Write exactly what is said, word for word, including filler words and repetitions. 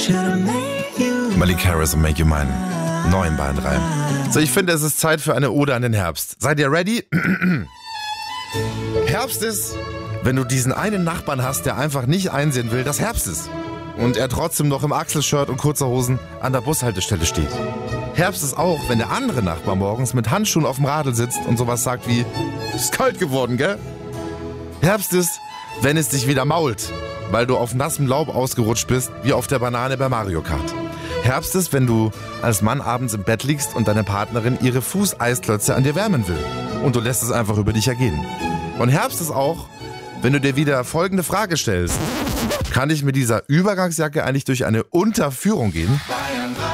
Malik Harris und Make You Mine. Neuen Bayern drei. So, ich finde, es ist Zeit für eine Ode an den Herbst. Seid ihr ready? Herbst ist, wenn du diesen einen Nachbarn hast, der einfach nicht einsehen will, dass Herbst ist. Und er trotzdem noch im Achselshirt und kurzer Hosen an der Bushaltestelle steht. Herbst ist auch, wenn der andere Nachbar morgens mit Handschuhen auf dem Radl sitzt und sowas sagt wie, ist kalt geworden, gell? Herbst ist, wenn es dich wieder mault, weil du auf nassem Laub ausgerutscht bist, wie auf der Banane bei Mario Kart. Herbst ist, wenn du als Mann abends im Bett liegst und deine Partnerin ihre Fußeisklötze an dir wärmen will. Und du lässt es einfach über dich ergehen. Und Herbst ist auch, wenn du dir wieder folgende Frage stellst. Kann ich mit dieser Übergangsjacke eigentlich durch eine Unterführung gehen?